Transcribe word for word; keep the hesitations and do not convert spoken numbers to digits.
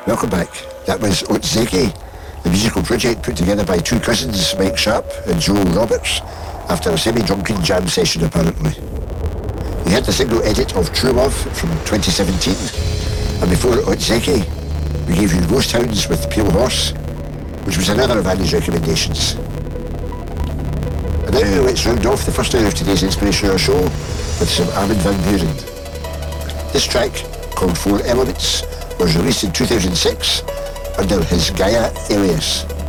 Welcome back. That was Otseki, the musical project put together by two cousins, Mike Sharp and Joel Roberts, after a semi-drunken jam session apparently. We had the single edit of True Love from twenty seventeen, and before Otseki, we gave you Ghost Hounds with Pale Horse, which was another of Andy's recommendations. And now let's round off the first hour of today's Inspiration Hour show with some Armin van Buuren. This track, called Four Elements, was released in two thousand six under his Gaia alias.